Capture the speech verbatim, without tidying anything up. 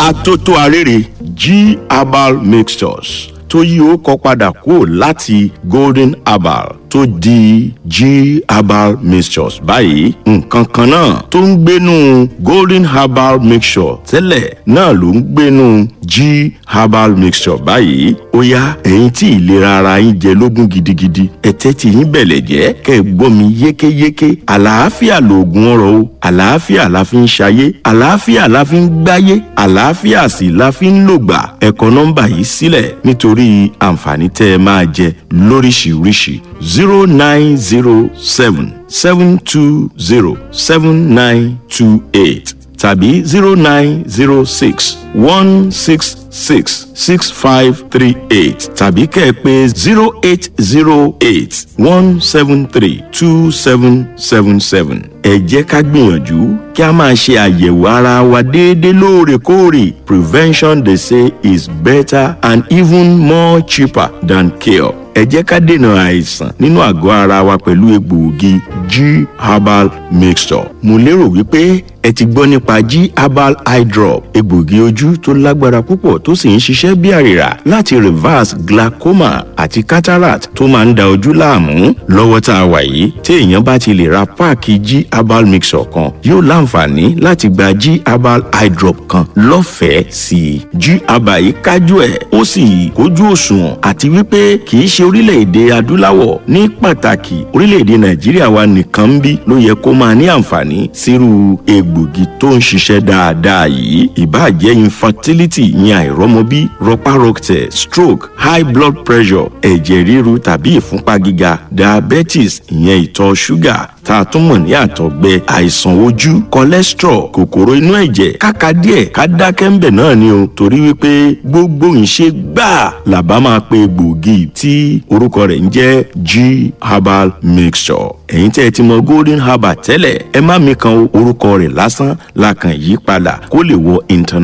Atótó arére G herbal mixtures tó yí ó kọ padà kúrò láti golden herbal tó di G herbal mixtures báyìí. Nǹkan kan náà tó ń gbénu golden herbal mixture tẹ́lẹ̀ náà ló ń gbénu G herbal mixture báyìí. Ó yá ẹ̀yin tí ìlera ara yín jẹ lógún gidigidi ẹ̀tẹ́ tí yín bẹ̀lẹ̀ jẹ́ kẹ́ ẹ gbọ́ mi yékéyéké. Àlàáfíà lòògùn ọrọ̀ o, àlàáfíà la fi ń ṣayé, àlàáfíà la fi ń gbáyé, àlàáfíà sì la fi ń lògbà. Ẹ kọ nọ́mbà yìí sílẹ̀ nítorí àǹfààní tẹ́ ẹ máa jẹ lóríṣiríṣi. zero nine zero seven seven two zero seven nine two eight tàbí zero nine zero six one six six six five three eight tàbí kẹ́ ẹ pè zero eight zero eight one seven three two seven seven seven. Ẹ jẹ́ ká gbìyànjú kí a máa ṣe àyẹ̀wò ara wa déédéé lóòrèkóòrè. Prevention they say is better and even more cheaper than cure. Ẹ jẹ́ ká dènà àìsàn nínú àgọ́ ara wa pẹ̀lú egbòogi G herbal mixture. Mo lérò wípé ẹ ti gbọ́ nípa G herbal eye drop, egbòogi ojú tó lágbára púpọ̀ tó sì ń ṣiṣẹ́ bí àrìrà láti reverse glaucoma àti cataract tó máa ń da ojú láàmú. Lọ́wọ́ tá a wà yìí, tí èèyàn bá ti lè ra páàkì G herbal mixture kan yóò láǹfààní láti gba G herbal eye drop kan lọ́fẹ̀ẹ́ sí i. G herbal yìí kájú ẹ̀ ó sì kójú òṣùwọ̀n àti wípé kì í ṣe orílẹ̀-èdè adúláwọ̀ ní pàtàkì orílẹ̀-èdè Nàìjíríà wa nìkan ń bí ló yẹ kó máa ní àǹfààní sírú egbògi tó ń ṣiṣẹ́ dáadáa yìí. Ìbáà jẹ́ infertility ìyẹn àìrọ́mọbí, rọpárọsẹ̀, stroke, high blood pressure, ẹ̀jẹ̀ ríru tàbí ìfúnpá gíga, diabetes ìyẹn ìtọ̀ ṣúgà tá a tún mọ̀ ní àtọ̀gbẹ, àìsàn ojú, cholesterol, kòkòrò inú ẹ̀jẹ̀, káka díẹ̀ ká dákẹ́ ń bẹ̀ náà ni o. Torí wípé gbogbo ìṣe gbáà làbá máa pe egbògi tí orúkọ rẹ̀ ń jẹ́ G herbal mixture. Ẹ̀yin tẹ́ ẹ ti mọ golden herbal tẹ́lẹ̀ ẹ má mi kan orúkọ rẹ̀ lásán la kàn yí padà kó lè wọ internet.